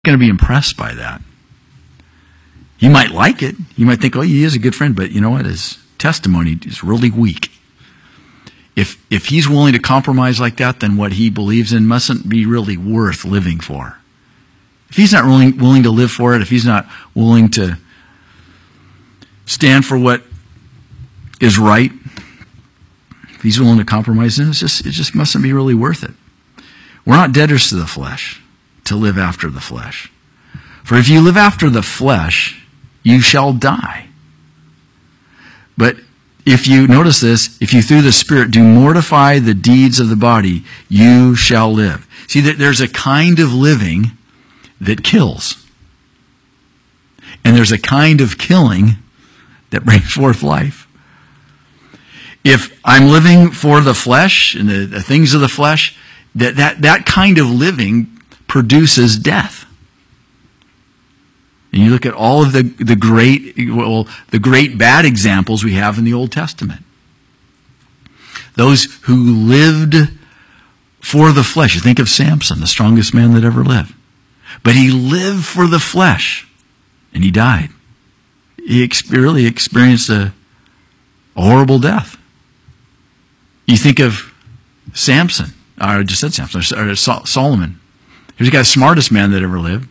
going to be impressed by that. You might like it. You might think, oh, he is a good friend, but you know what? His testimony is really weak. If he's willing to compromise like that, then what he believes in mustn't be really worth living for. If he's not willing to live for it, if he's not willing to stand for what is right, if he's willing to compromise, then it just mustn't be really worth it. We're not debtors to the flesh to live after the flesh. For if you live after the flesh, you shall die. But if you, notice this, if you through the Spirit do mortify the deeds of the body, you shall live. See, there's a kind of living that kills. And there's a kind of killing that brings forth life. If I'm living for the flesh and the things of the flesh, that kind of living produces death. And you look at all of the great bad examples we have in the Old Testament. Those who lived for the flesh. You think of Samson, the strongest man that ever lived. But he lived for the flesh, and he died. He really experienced a horrible death. You think of Samson, or I just said Samson, or Solomon. He's the smartest man that ever lived.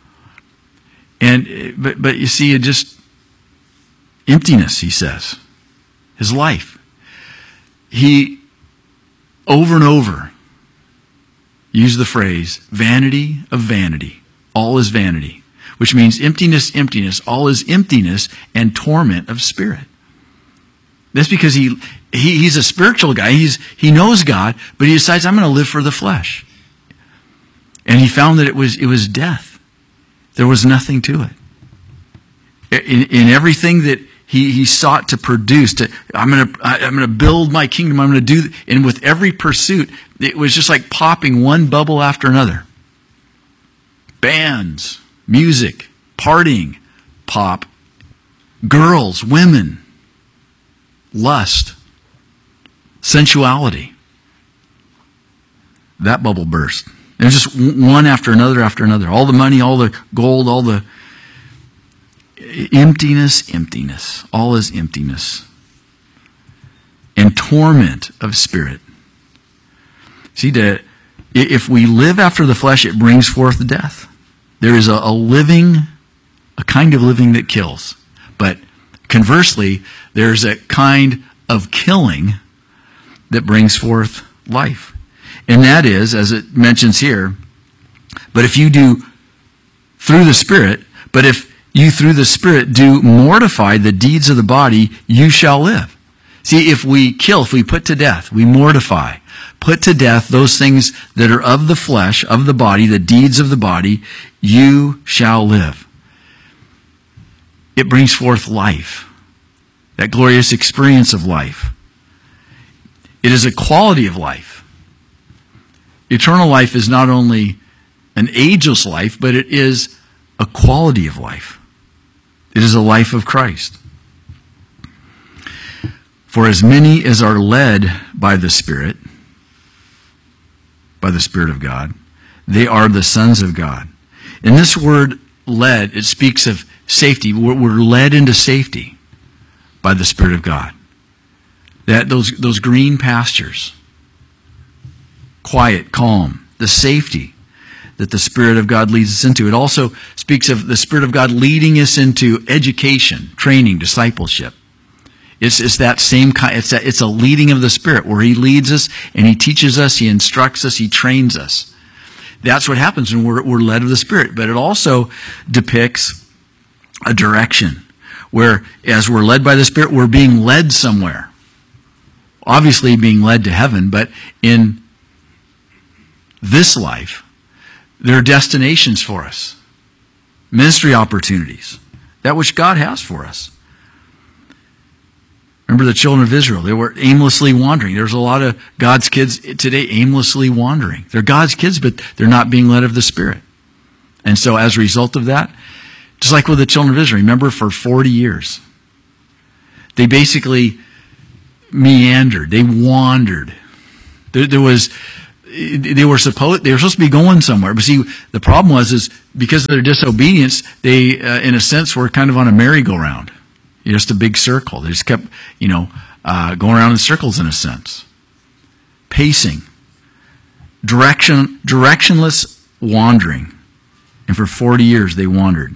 But you see, just emptiness, he says. His life. He, over and over, used the phrase, vanity of vanity. All is vanity. Which means emptiness, emptiness. All is emptiness and torment of spirit. That's because he's a spiritual guy. He knows God, but he decides, I'm going to live for the flesh. And he found that it was death. There was nothing to it. In everything that he sought to produce, I'm going to build my kingdom. I'm going to do, and with every pursuit, it was just like popping one bubble after another. Bands, music, partying, pop, girls, women, lust, sensuality. That bubble burst. There's just one after another after another. All the money, all the gold, all the emptiness, emptiness. All is emptiness. And torment of spirit. See, if we live after the flesh, it brings forth death. There is a kind of living that kills. But conversely, there's a kind of killing that brings forth life. And that is, as it mentions here, but if you do through the Spirit, but if you through the Spirit do mortify the deeds of the body, you shall live. See, if we kill, if we put to death, we mortify, put to death those things that are of the flesh, of the body, the deeds of the body, you shall live. It brings forth life, that glorious experience of life. It is a quality of life. Eternal life is not only an ageless life, but it is a quality of life. It is a life of Christ. For as many as are led by the Spirit of God, they are the sons of God. In this word led, it speaks of safety. We're led into safety by the Spirit of God. That those green pastures, quiet, calm, the safety that the Spirit of God leads us into. It also speaks of the Spirit of God leading us into education, training, discipleship. It's that same kind. It's a leading of the Spirit where He leads us and He teaches us, He instructs us, He trains us. That's what happens when we're led of the Spirit. But it also depicts a direction where, as we're led by the Spirit, we're being led somewhere. Obviously, being led to heaven, but in this life, there are destinations for us, ministry opportunities, that which God has for us. Remember the children of Israel, they were aimlessly wandering. There's a lot of God's kids today aimlessly wandering. They're God's kids, but they're not being led of the Spirit. And so as a result of that, just like with the children of Israel, remember for 40 years, they basically meandered, they wandered. There was they were supposed to be going somewhere. But see, the problem is because of their disobedience, they, in a sense, were kind of on a merry-go-round. Just a big circle. They just kept, going around in circles in a sense. Pacing. Directionless wandering. And for 40 years they wandered.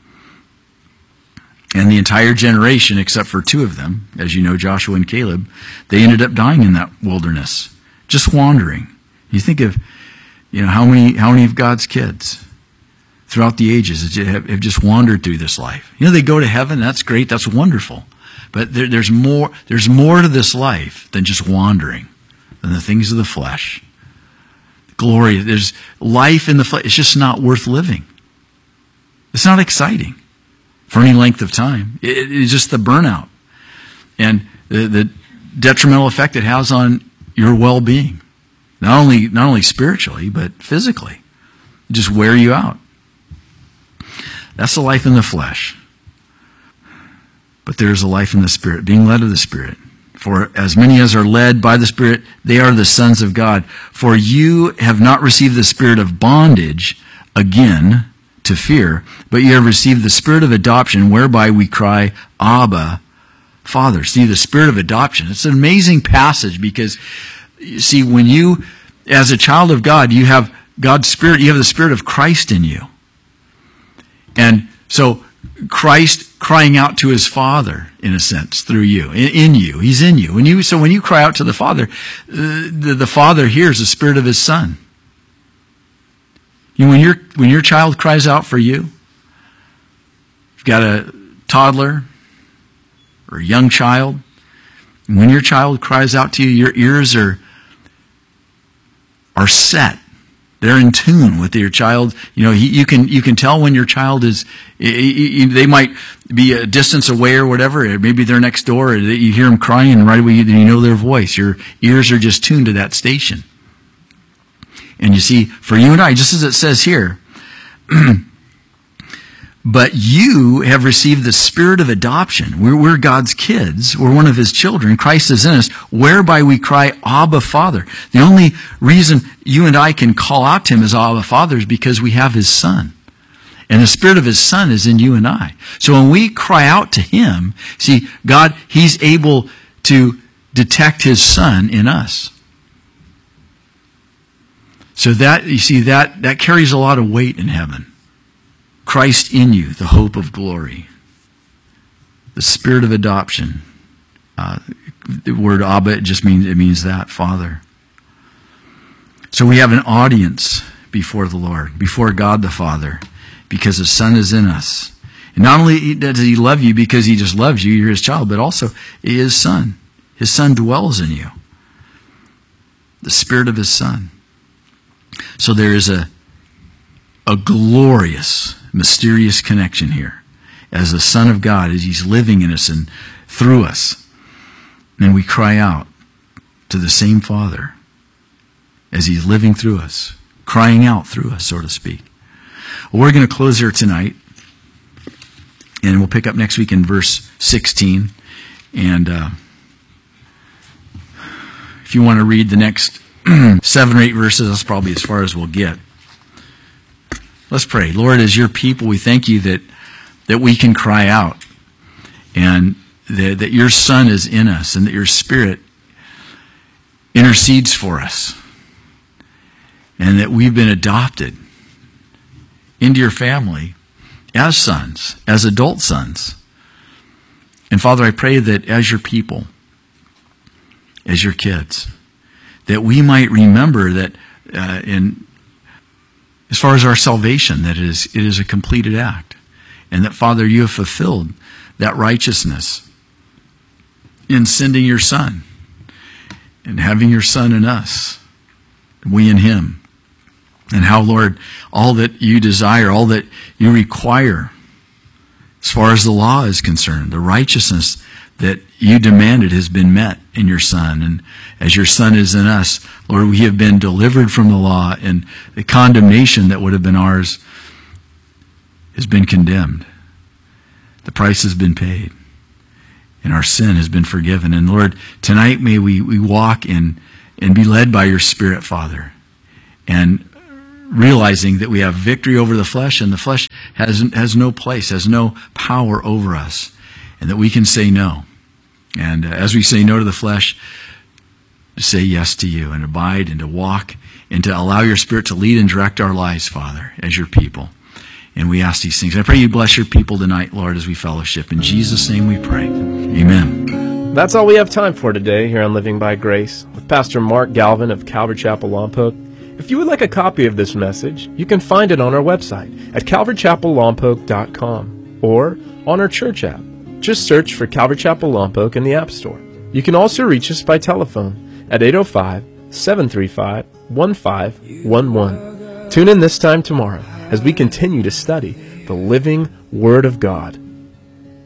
And the entire generation, except for 2 of them, as you know, Joshua and Caleb, they ended up dying in that wilderness. Just wandering. You think of, how many of God's kids throughout the ages have just wandered through this life. They go to heaven. That's great. That's wonderful. But there's more to this life than just wandering, than the things of the flesh. Glory. There's life in the flesh. It's just not worth living. It's not exciting for any length of time. It's just the burnout and the detrimental effect it has on your well-being. Not only spiritually, but physically. It just wear you out. That's the life in the flesh. But there is a life in the Spirit, being led of the Spirit. For as many as are led by the Spirit, they are the sons of God. For you have not received the spirit of bondage again to fear, but you have received the spirit of adoption, whereby we cry, Abba, Father. See, the spirit of adoption. It's an amazing passage because, you see, when you, as a child of God, you have God's Spirit, you have the Spirit of Christ in you. And so Christ crying out to his Father, in a sense, through you, in you. He's in you. So when you cry out to the Father, the Father hears the Spirit of his Son. When your child cries out for you, you've got a toddler or a young child, and when your child cries out to you, your ears are set. They're in tune with your child. You can tell when your child is. They might be a distance away or whatever. Maybe they're next door. Or you hear them crying, and right away you know their voice. Your ears are just tuned to that station. And you see, for you and I, just as it says here, but you have received the spirit of adoption. We're God's kids. We're one of his children. Christ is in us, whereby we cry, Abba, Father. The only reason you and I can call out to him as Abba, Father is because we have his Son. And the Spirit of his Son is in you and I. So when we cry out to him, see, God, he's able to detect his Son in us. So that, you see, that carries a lot of weight in heaven. Christ in you, the hope of glory. The spirit of adoption. The word Abba, it means that, Father. So we have an audience before the Lord, before God the Father, because the Son is in us. And not only does he love you because he just loves you, you're his child, but also his Son. His Son dwells in you. The Spirit of his Son. So there is a glorious, mysterious connection here. As the Son of God, as he's living in us and through us. And we cry out to the same Father as he's living through us. Crying out through us, so to speak. Well, we're going to close here tonight. And we'll pick up next week in verse 16. And if you want to read the next 7 or 8 verses, that's probably as far as we'll get. Let's pray. Lord, as your people, we thank you that we can cry out and that your Son is in us and that your Spirit intercedes for us and that we've been adopted into your family as sons, as adult sons. And Father, I pray that as your people, as your kids, that we might remember that as far as our salvation, that it is a completed act. And that, Father, you have fulfilled that righteousness in sending your Son and having your Son in us, we in him. And how, Lord, all that you desire, all that you require, as far as the law is concerned, the righteousness that you demanded has been met in your Son. And as your Son is in us, Lord, we have been delivered from the law, and the condemnation that would have been ours has been condemned. The price has been paid, and our sin has been forgiven. And Lord, tonight may we walk in and be led by your Spirit, Father, and realizing that we have victory over the flesh, and the flesh has no place, has no power over us, and that we can say no. And as we say no to the flesh, to say yes to you, and abide, and to walk, and to allow your Spirit to lead and direct our lives, Father, as your people. And we ask these things. I pray you bless your people tonight, Lord, as we fellowship. In Jesus' name we pray. Amen. That's all we have time for today here on Living by Grace with Pastor Mark Galvin of Calvary Chapel Lompoc. If you would like a copy of this message, you can find it on our website at calvarychapellompoc.com or on our church app. Just search for Calvary Chapel Lompoc in the App Store. You can also reach us by telephone at 805-735-1511. Tune in this time tomorrow as we continue to study the living Word of God.